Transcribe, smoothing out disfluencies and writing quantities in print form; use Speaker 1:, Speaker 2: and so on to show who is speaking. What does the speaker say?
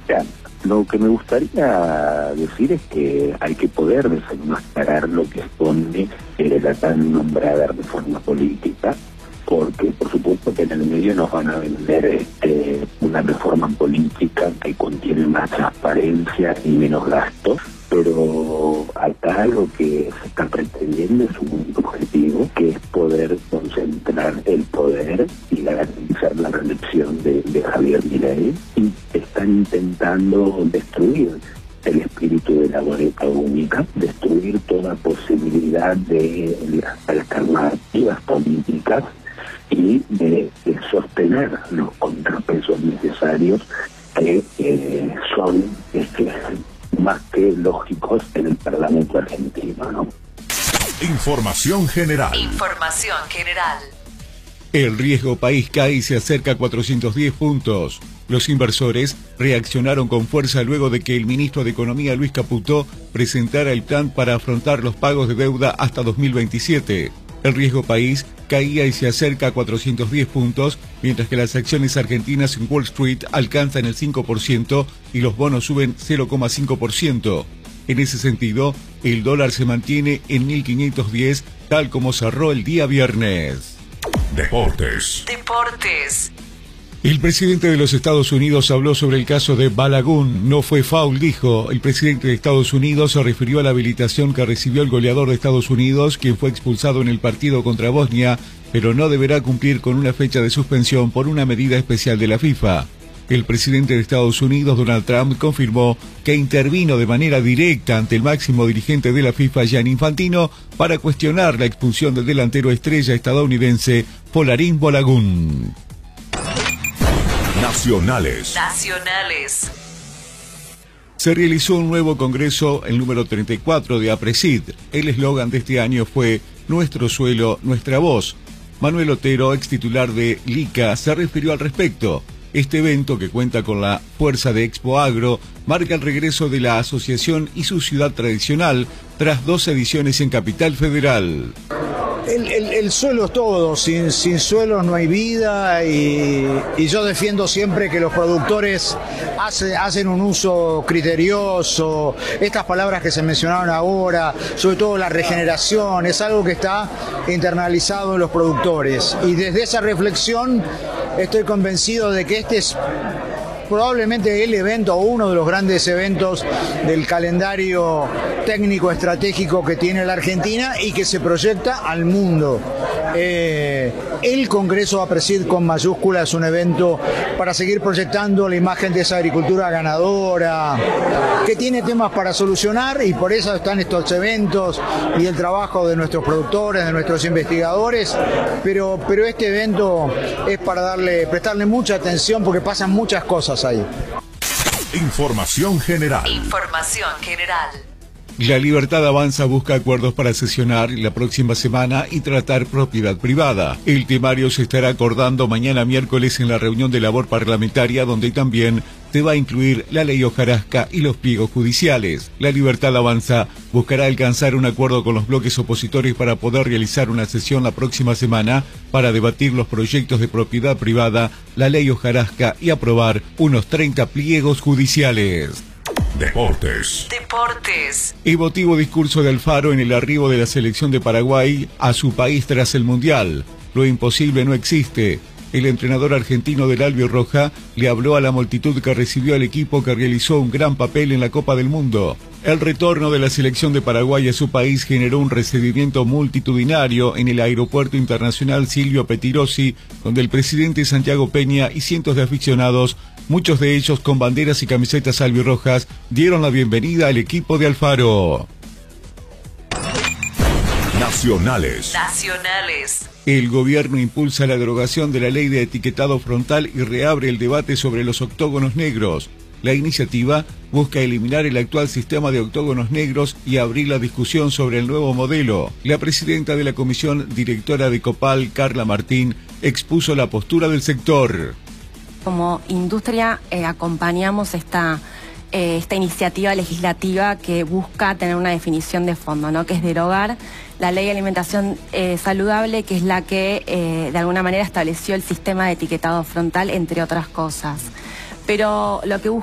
Speaker 1: sea, lo que me gustaría decir es que hay que poder desenmascarar lo que esconde la tan nombrada reforma política, porque por supuesto que en el medio nos van a vender una reforma política que contiene más transparencia y menos gastos, pero acá lo que se está pretendiendo es un único objetivo, que es poder concentrar el poder y garantizar la reelección de Javier Milei, y están intentando destruir el espíritu de la boleta única, destruir toda posibilidad de las alternativas políticas y de sostener los contrapesos necesarios que son más que lógicos en el Parlamento argentino, ¿no?
Speaker 2: Información general. El riesgo país cae y se acerca a 410 puntos. Los inversores reaccionaron con fuerza luego de que el ministro de Economía, Luis Caputo, presentara el plan para afrontar los pagos de deuda hasta 2027. El riesgo país caía y se acerca a 410 puntos, mientras que las acciones argentinas en Wall Street alcanzan el 5% y los bonos suben 0,5%. En ese sentido, el dólar se mantiene en 1.510, tal como cerró el día viernes.
Speaker 3: Deportes.
Speaker 2: El presidente de los Estados Unidos habló sobre el caso de Balaguin. No fue foul, dijo. El presidente de Estados Unidos se refirió a la habilitación que recibió el goleador de Estados Unidos, quien fue expulsado en el partido contra Bosnia, pero no deberá cumplir con una fecha de suspensión por una medida especial de la FIFA. El presidente de Estados Unidos, Donald Trump, confirmó que intervino de manera directa ante el máximo dirigente de la FIFA, Gianni Infantino, para cuestionar la expulsión del delantero estrella estadounidense, Folarin Balaguin.
Speaker 3: Nacionales.
Speaker 2: Se realizó un nuevo congreso, el número 34 de APRESID. El eslogan de este año fue "Nuestro suelo, nuestra voz". Manuel Otero, ex titular de LICA, se refirió al respecto. Este evento, que cuenta con la fuerza de Expo Agro, marca el regreso de la asociación y su ciudad tradicional tras 2 ediciones en Capital Federal.
Speaker 4: El suelo es todo, sin suelo no hay vida, y yo defiendo siempre que los productores hacen un uso criterioso. Estas palabras que se mencionaron ahora, sobre todo la regeneración, es algo que está internalizado en los productores, y desde esa reflexión estoy convencido de que este es probablemente el evento, o uno de los grandes eventos del calendario técnico estratégico que tiene la Argentina y que se proyecta al mundo. El Congreso APRESID con mayúscula es un evento para seguir proyectando la imagen de esa agricultura ganadora, que tiene temas para solucionar, y por eso están estos eventos y el trabajo de nuestros productores, de nuestros investigadores, pero este evento es para prestarle mucha atención, porque pasan muchas cosas ahí.
Speaker 3: Información general.
Speaker 2: La Libertad Avanza busca acuerdos para sesionar la próxima semana y tratar propiedad privada. El temario se estará acordando mañana miércoles en la reunión de labor parlamentaria, donde también se va a incluir la ley hojarasca y los pliegos judiciales. La Libertad Avanza buscará alcanzar un acuerdo con los bloques opositores para poder realizar una sesión la próxima semana para debatir los proyectos de propiedad privada, la ley hojarasca y aprobar unos 30 pliegos judiciales.
Speaker 3: Deportes.
Speaker 2: Emotivo discurso de Alfaro en el arribo de la selección de Paraguay a su país tras el Mundial. Lo imposible no existe. El entrenador argentino del Albiorroja le habló a la multitud que recibió al equipo, que realizó un gran papel en la Copa del Mundo. El retorno de la selección de Paraguay a su país generó un recibimiento multitudinario en el Aeropuerto Internacional Silvio Pettirossi, donde el presidente Santiago Peña y cientos de aficionados, muchos de ellos con banderas y camisetas albirrojas, dieron la bienvenida al equipo de Alfaro.
Speaker 3: Nacionales.
Speaker 2: El gobierno impulsa la derogación de la ley de etiquetado frontal y reabre el debate sobre los octógonos negros. La iniciativa busca eliminar el actual sistema de octógonos negros y abrir la discusión sobre el nuevo modelo. La presidenta de la comisión directora de Copal, Carla Martín, expuso la postura del sector.
Speaker 5: Como industria acompañamos esta iniciativa legislativa que busca tener una definición de fondo, ¿no? Que es derogar la ley de alimentación saludable, que es la que de alguna manera estableció el sistema de etiquetado frontal, entre otras cosas. Pero lo que